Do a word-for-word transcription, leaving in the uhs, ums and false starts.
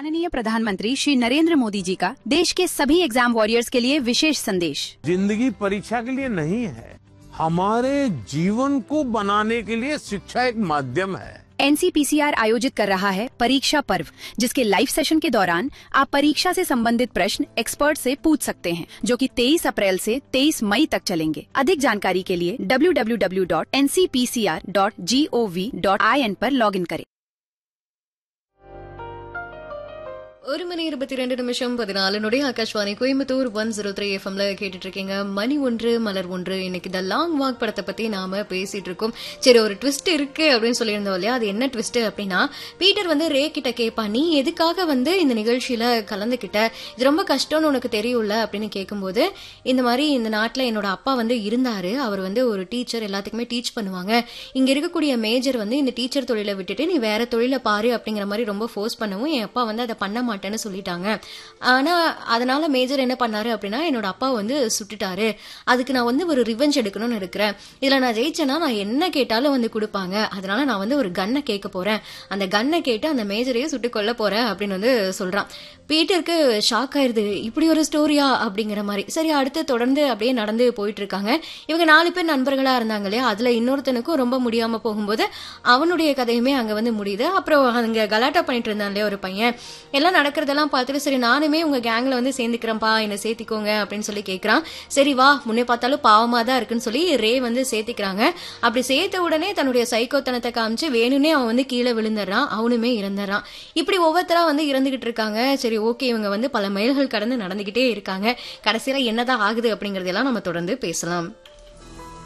माननीय प्रधानमंत्री श्री नरेंद्र मोदी जी का देश के सभी एग्जाम वॉरियर्स के लिए विशेष संदेश। जिंदगी परीक्षा के लिए नहीं है, हमारे जीवन को बनाने के लिए शिक्षा एक माध्यम है। N C P C R आयोजित कर रहा है परीक्षा पर्व, जिसके लाइव सेशन के दौरान आप परीक्षा से संबंधित प्रश्न एक्सपर्ट से पूछ सकते हैं, जो कि तेईस अप्रैल से तेईस मई तक चलेंगे। अधिक जानकारी के लिए W W W dot N C P C R dot G O V dot I N पर लॉग इन करें। ஒரு மணி இருபத்தி ரெண்டு நிமிஷம் பதினாலு நொடி Akashvani Coimbatore one zero three எஃப்எம்ல கேட்டுட்டு இருக்கீங்க. மணி ஒன்று மலர் ஒன்று. இன்னைக்கு த லாங் வாக் படத்தை பத்தி நாம பேசிட்டு இருக்கோம். சரி, ஒரு ட்விஸ்ட் இருக்கு அப்படின்னு சொல்லியிருந்தோம் இல்லையா? அது என்ன ட்விஸ்ட் அப்படின்னா, பீட்டர் வந்து ரே கிட்ட கேட்பா, நீ எதுக்காக வந்து இந்த நிகழ்ச்சியில கலந்துகிட்ட, இது ரொம்ப கஷ்டம்னு உனக்கு தெரியும்ல அப்படின்னு கேட்கும்போது, இந்த மாதிரி இந்த நாட்டுல என்னோட அப்பா வந்து இருந்தாரு, அவர் வந்து ஒரு டீச்சர், எல்லாத்துக்குமே டீச் பண்ணுவாங்க, இங்க இருக்கக்கூடிய மேஜர் வந்து இந்த டீச்சர் தொழிலை விட்டுட்டு நீ வேற தொழில பாரு அப்படிங்கிற மாதிரி ரொம்ப ஃபோர்ஸ் பண்ணவும் என் அப்பா வந்து அதை பண்ண மாட்டேன்னு சொல்லிட்டாங்க. ஆனா அதனால மேஜர் என்ன பண்ணாரு அப்படின்னா, என்னோட அப்பா வந்து சுட்டுட்டாரு, அதுக்கு நான் வந்து ஒரு ரிவெஞ்ச் எடுக்கணும்னு இருக்கிறேன், இதுல நான் ஜெயிச்சேன்னா நான் என்ன கேட்டாலும் வந்து கொடுப்பாங்க, அதனால நான் வந்து ஒரு கன்னை கேட்க போறேன், அந்த கன்னை கேட்டு அந்த மேஜரையே சுட்டு கொல்ல போறேன் அப்படின்னு வந்து சொல்றான். பீட்டருக்கு ஷாக் ஆயிருது, இப்படி ஒரு ஸ்டோரியா அப்படிங்கிற மாதிரி. சரி, அடுத்து தொடர்ந்து அப்படியே நடந்து போயிட்டு இருக்காங்க. இவங்க நாலு பேர் நண்பர்களா இருந்தாங்க இல்லையா? அதுல இன்னொருத்தனுக்கும் ரொம்ப முடியாம போகும்போது அவனுடைய கதையுமே அங்க வந்து முடியுது. அப்புறம் அங்க கலாட்டா பண்ணிட்டு இருந்தான் இல்லையா ஒரு பையன், எல்லாம் நடக்கிறதெல்லாம் பார்த்துட்டு, சரி நானுமே உங்க கேங்ல வந்து சேர்ந்துக்கிறேன்ப்பா, என்ன சேர்த்திக்கோங்க அப்படின்னு சொல்லி கேட்கறான். சரி வா, முன்னே பார்த்தாலும் பாவமா தான் இருக்குன்னு சொல்லி ரே வந்து சேர்த்திக்கிறாங்க. அப்படி சேர்த்த உடனே தன்னுடைய சைக்கோத்தனத்தை காமிச்சு வேணும்னே அவன் வந்து கீழே விழுந்துடுறான், அவனுமே இறந்துடுறான். இப்படி ஒவ்வொருத்தரா வந்து இறந்துகிட்டு இருக்காங்க. சரி ஓகே, இவங்க வந்து பல மைல்கள் கடந்து நடந்துகிட்டே இருக்காங்க. கடைசியில என்னதான் ஆகுது அப்படிங்கறதெல்லாம் நம்ம தொடர்ந்து பேசலாம்.